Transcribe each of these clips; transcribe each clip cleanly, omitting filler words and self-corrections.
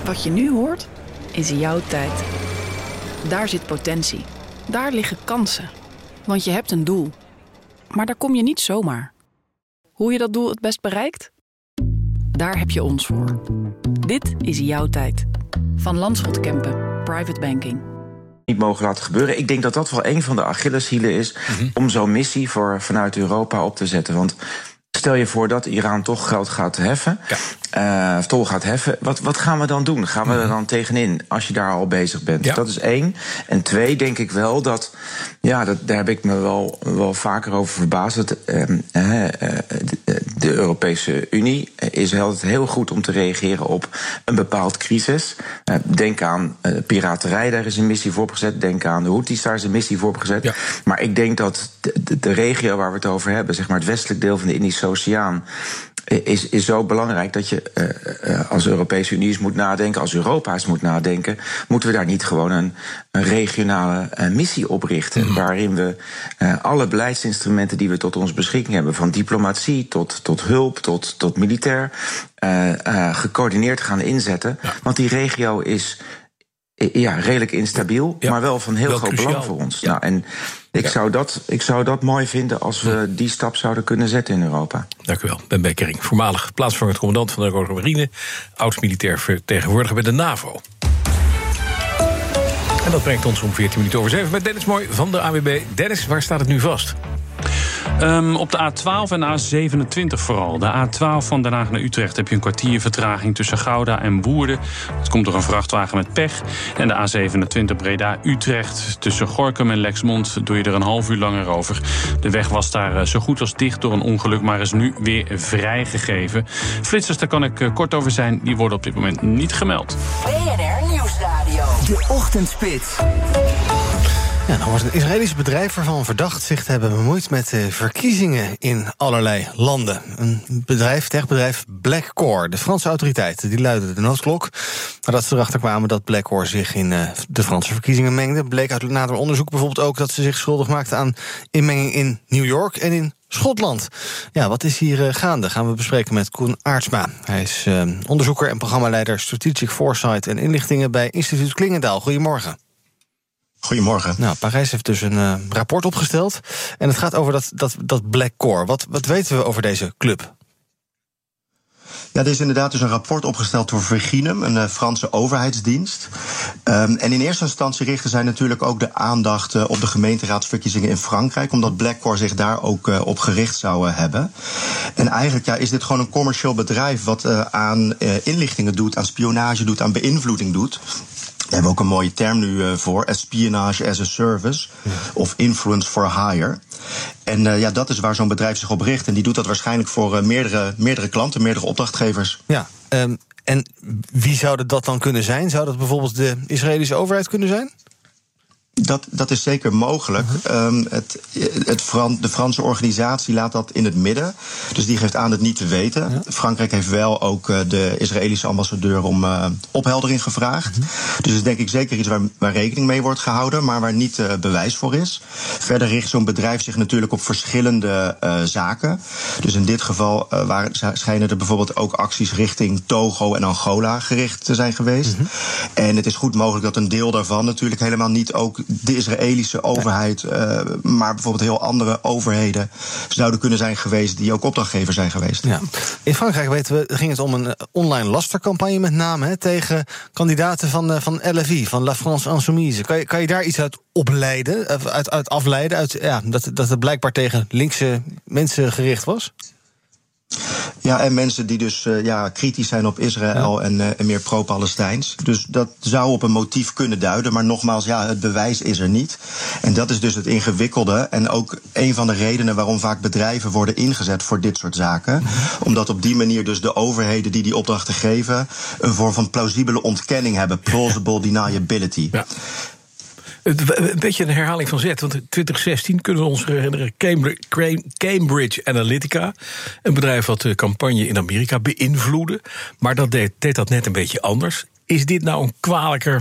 Wat je nu hoort, is jouw tijd. Daar zit potentie. Daar liggen kansen. Want je hebt een doel. Maar daar kom je niet zomaar. Hoe je dat doel het best bereikt? Daar heb je ons voor. Dit is jouw tijd. Van Landschot Kempen, Private Banking. Niet mogen laten gebeuren. Ik denk dat dat wel een van de Achilleshielen is om zo'n missie vanuit Europa op te zetten. Want stel je voor dat Iran toch geld gaat heffen, tol gaat heffen. Wat gaan we dan doen? Gaan we er dan tegenin als je daar al bezig bent? Ja. Dat is 1. En 2, denk ik wel dat, daar heb ik me wel vaker over verbaasd. Dat de Europese Unie is altijd heel goed om te reageren op een bepaald crisis. Denk aan piraterij, daar is een missie voor opgezet. Denk aan de Houthis, daar is een missie voor opgezet. Ja. Maar ik denk dat de regio waar we het over hebben, zeg maar het westelijk deel van de Indische Oceaan, is zo belangrijk dat je als Europese Unie eens moet nadenken, als Europa eens moet nadenken, moeten we daar niet gewoon een regionale missie oprichten, waarin we alle beleidsinstrumenten die we tot onze beschikking hebben, van diplomatie tot hulp, tot militair, gecoördineerd gaan inzetten. Ja. Want die regio is redelijk instabiel, maar wel van heel groot belang voor ons. Ja. Nou, en ik zou dat mooi vinden als we die stap zouden kunnen zetten in Europa. Dank u wel, Ben Bekkering, voormalig plaatsvervangend commandant van de Rode Marine, oud-militair vertegenwoordiger bij de NAVO. En dat brengt ons om 7:14 met Dennis Mooi van de AWB. Dennis, waar staat het nu vast? Op de A12 en A27 vooral. De A12 van Den Haag naar Utrecht heb je een kwartier vertraging tussen Gouda en Woerden. Dat komt door een vrachtwagen met pech. En de A27 Breda-Utrecht tussen Gorinchem en Lexmond doe je er een half uur langer over. De weg was daar zo goed als dicht door een ongeluk, maar is nu weer vrijgegeven. Flitsers, daar kan ik kort over zijn, die worden op dit moment niet gemeld. BNR Nieuwsradio. De Ochtendspits. Ja, dan wordt een Israëlisch bedrijf ervan verdacht zich te hebben bemoeid met verkiezingen in allerlei landen. Een techbedrijf Blackcore. De Franse autoriteiten die luidden de noodklok nadat ze erachter kwamen dat Blackcore zich in de Franse verkiezingen mengde. Bleek uit nader onderzoek bijvoorbeeld ook dat ze zich schuldig maakten aan inmenging in New York en in Schotland. Ja, wat is hier gaande? Gaan we bespreken met Koen Aartsma. Hij is onderzoeker en programmaleider Strategic Foresight en Inlichtingen bij Instituut Klingendaal. Goedemorgen. Goedemorgen. Nou, Parijs heeft dus een rapport opgesteld. En het gaat over dat Blackcore. Wat weten we over deze club? Ja, er is inderdaad dus een rapport opgesteld door Virginum, een Franse overheidsdienst. En in eerste instantie richten zij natuurlijk ook de aandacht op de gemeenteraadsverkiezingen in Frankrijk, omdat Blackcore zich daar ook op gericht zou hebben. En eigenlijk is dit gewoon een commercieel bedrijf wat aan inlichtingen doet, aan spionage doet, aan beïnvloeding doet. Daar hebben we ook een mooie term nu voor, espionage as a service, of influence for hire. En dat is waar zo'n bedrijf zich op richt. En die doet dat waarschijnlijk voor meerdere klanten, meerdere opdrachtgevers. Ja, en wie zou dat dan kunnen zijn? Zou dat bijvoorbeeld de Israëlische overheid kunnen zijn? Dat is zeker mogelijk. De Franse organisatie laat dat in het midden. Dus die geeft aan het niet te weten. Ja. Frankrijk heeft wel ook de Israëlische ambassadeur om opheldering gevraagd. Dus dat is denk ik zeker iets waar rekening mee wordt gehouden, maar waar niet bewijs voor is. Verder richt zo'n bedrijf zich natuurlijk op verschillende zaken. Dus in dit geval schijnen er bijvoorbeeld ook acties richting Togo en Angola gericht te zijn geweest. En het is goed mogelijk dat een deel daarvan natuurlijk helemaal niet ook de Israëlische overheid, maar bijvoorbeeld heel andere overheden zouden kunnen zijn geweest die ook opdrachtgever zijn geweest. Ja. In Frankrijk weten we, ging het om een online lastercampagne met name tegen kandidaten van LFI, van La France Insoumise. Kan je daar iets uit opleiden, uit afleiden, dat het blijkbaar tegen linkse mensen gericht was? Ja, en mensen die dus kritisch zijn op Israël en meer pro-Palestijns. Dus dat zou op een motief kunnen duiden. Maar nogmaals, het bewijs is er niet. En dat is dus het ingewikkelde. En ook een van de redenen waarom vaak bedrijven worden ingezet voor dit soort zaken. Omdat op die manier dus de overheden die opdrachten geven een vorm van plausibele ontkenning hebben. Plausible deniability. Ja. Een beetje een herhaling van zet, want in 2016 kunnen we ons herinneren, Cambridge Analytica, een bedrijf wat de campagne in Amerika beïnvloedde, maar dat deed dat net een beetje anders. Is dit nou een kwalijker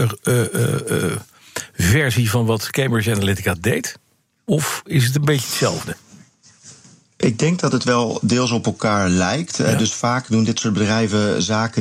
versie van wat Cambridge Analytica deed? Of is het een beetje hetzelfde? Ik denk dat het wel deels op elkaar lijkt. Dus vaak doen dit soort bedrijven zaken